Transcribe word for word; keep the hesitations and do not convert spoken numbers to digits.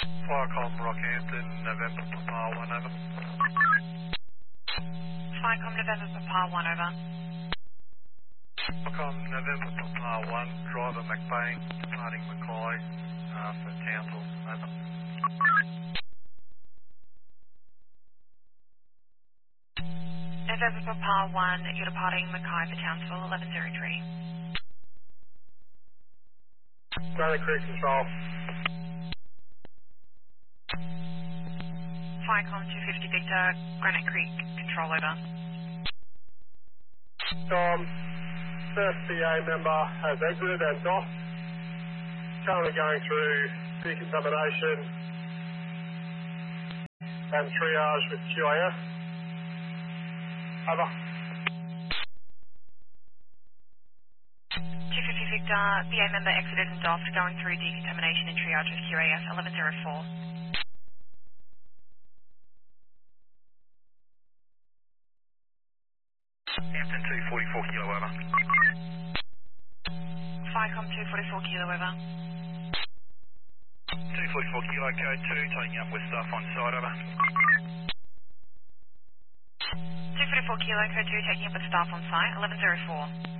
Firecom Rockhampton, November Papa one over. Firecom November Papa one over. Firecom November Papa one, driver McBain, departing Mackay uh, for Townsville, over. November Papa one, you're departing Mackay for Townsville, eleven zero three. Granite Creek Control. Firecom two fifty Victor, Granite Creek, control over. Tom, first P A member has exited and docked. Currently going through decontamination and triage with Q A S. Over. two fifty Victor, B A member exited and doffed, going through decontamination and triage with Q A S, eleven zero four. Hampton two forty-four kilo over. Firecom two forty-four kilo over. two forty-four kilo code two, taking up with staff on site over. two forty-four kilo code two, taking up with staff on site, eleven zero four.